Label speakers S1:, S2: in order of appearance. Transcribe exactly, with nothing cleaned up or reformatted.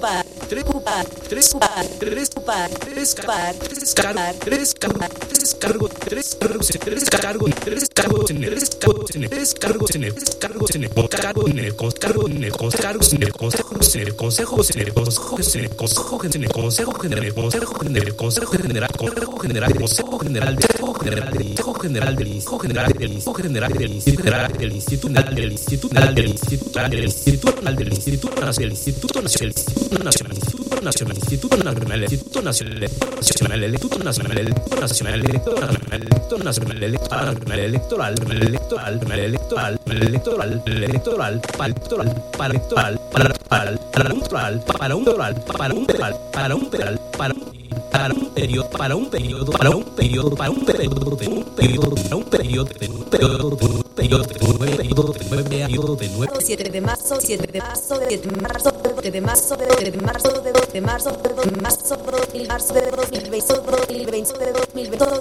S1: cupar, tres cupar, tres cupar, tres cupar, tres cupar, tres cargar, tres cargo, tres cargo, tres cargos, tres cargo, tres cargos en el tres cargos en el tres cargos en el tres cargos en el cargo en el conscargo en el conscargo en el consejo en el consejo en el consejo en el consejo en el consejo en el consejo en el consejo general consejo general consejo general del consejo general del consejo general del consejo general del consejo general del instituto general del instituto del instituto del instituto del instituto del instituto nacional instituto nacional instituto nacional instituto nacional instituto nacional instituto nacional nacional instituto nacional nacional electoral nacional electoral electoral electoral electoral electoral electoral electoral para electoral para para para un oral para un oral para un oral para un oral para un para un periodo para un periodo para un periodo para un periodo de un periodo para un periodo de un periodo de un periodo de nueve periodo de nueve periodo de nueve
S2: siete de marzo siete de marzo siete de marzo siete de marzo siete de marzo de dos de marzo de dos de marzo de dos mil marzo de dos mil veinte de dos mil veinte de dos mil veinte